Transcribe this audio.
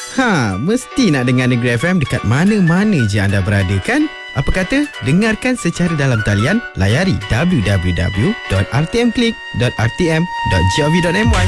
Mesti nak dengar Negeri FM dekat mana-mana je anda berada kan? Apa kata dengarkan secara dalam talian, layari www.rtmclick.rtm.gov.my.